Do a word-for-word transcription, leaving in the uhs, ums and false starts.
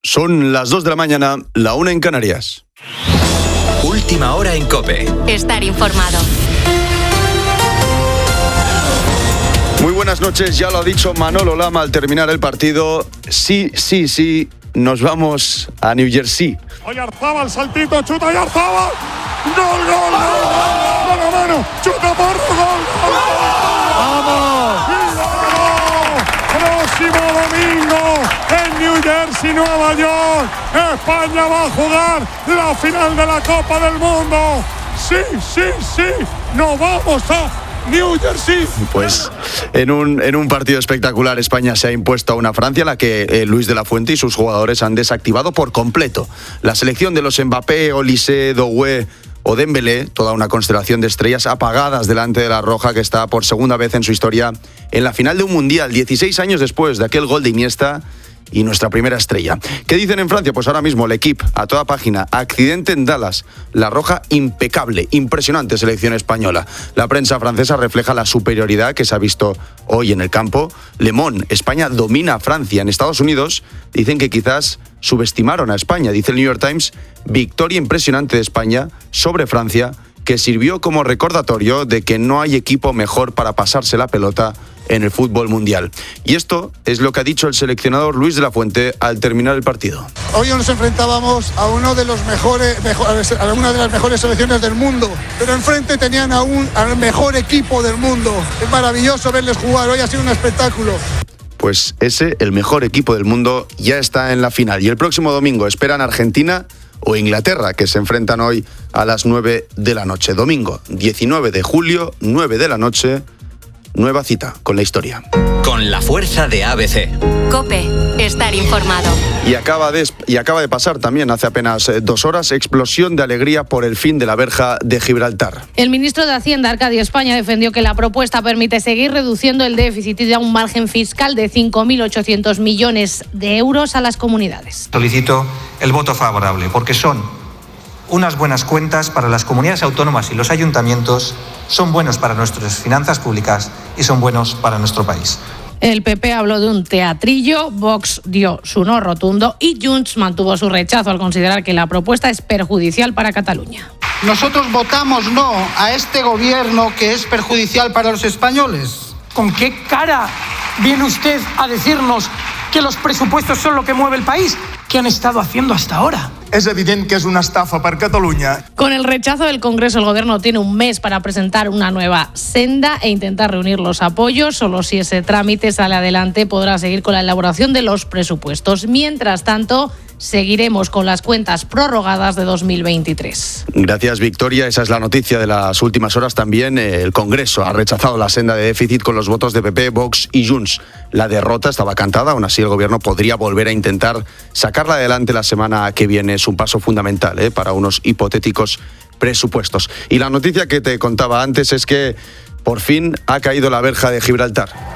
Son las dos de la mañana, la una en Canarias. Última hora en COPE. Estar informado. Muy buenas noches, ya lo ha dicho Manolo Lama al terminar el partido. Sí, sí, sí, nos vamos a New Jersey. Oyarzabal, saltito, chuta Oyarzabal. ¡Gol, gol, gol! ¡Mano a mano! ¡Chuta por gol! ¡Gol! ¡Vamos! Próximo domingo en New Jersey, Nueva York, España va a jugar la final de la Copa del Mundo. Sí, sí, sí, nos vamos a New Jersey. Pues en un, en un partido espectacular, España se ha impuesto a una Francia a la que eh, Luis de la Fuente y sus jugadores han desactivado por completo. La selección de los Mbappé, Olise, Doué o Dembélé, toda una constelación de estrellas apagadas delante de la Roja, que está por segunda vez en su historia en la final de un Mundial, dieciséis años después de aquel gol de Iniesta y nuestra primera estrella. ¿Qué dicen en Francia? Pues ahora mismo el equipo a toda página, accidente en Dallas, la Roja impecable, impresionante selección española. La prensa francesa refleja la superioridad que se ha visto hoy en el campo. Le Monde, España domina a Francia. En Estados Unidos dicen que quizás subestimaron a España. Dice el New York Times, victoria impresionante de España sobre Francia, que sirvió como recordatorio de que no hay equipo mejor para pasarse la pelota en el fútbol mundial. Y esto es lo que ha dicho el seleccionador Luis de la Fuente al terminar el partido. Hoy nos enfrentábamos a uno de los mejores, mejores a una de las mejores selecciones del mundo, pero enfrente tenían a un, al mejor equipo del mundo. Es maravilloso verles jugar, hoy ha sido un espectáculo. Pues ese, el mejor equipo del mundo, ya está en la final. Y el próximo domingo esperan Argentina o Inglaterra, que se enfrentan hoy a las nueve de la noche. Domingo, diecinueve de julio, nueve de la noche, nueva cita con la historia. Con la fuerza de A B C. COPE, estar informado. Y acaba de, y acaba de pasar también hace apenas dos horas, explosión de alegría por el fin de la verja de Gibraltar. El ministro de Hacienda, Arcadio España, defendió que la propuesta permite seguir reduciendo el déficit y da un margen fiscal de cinco mil ochocientos millones de euros a las comunidades. Solicito el voto favorable porque son unas buenas cuentas para las comunidades autónomas y los ayuntamientos, son buenos para nuestras finanzas públicas y son buenos para nuestro país. El P P habló de un teatrillo, Vox dio su no rotundo y Junts mantuvo su rechazo al considerar que la propuesta es perjudicial para Cataluña. Nosotros votamos no a este gobierno que es perjudicial para los españoles. ¿Con qué cara viene usted a decirnos que los presupuestos son lo que mueve el país? ¿Qué han estado haciendo hasta ahora? És evident que és una estafa per Catalunya. Con el rechazo del Congreso, el Gobierno tiene un mes para presentar una nueva senda e intentar reunir los apoyos. Solo si ese trámite sale adelante podrá seguir con la elaboración de los presupuestos. Mientras tanto, seguiremos con las cuentas prorrogadas de dos mil veintitrés. Gracias, Victoria. Esa es la noticia de las últimas horas. También el Congreso ha rechazado la senda de déficit con los votos de P P, Vox y Junts. La derrota estaba cantada, aún así el Gobierno podría volver a intentar sacarla adelante la semana que viene. Es un paso fundamental ¿eh? para unos hipotéticos presupuestos. Y la noticia que te contaba antes es que por fin ha caído la verja de Gibraltar.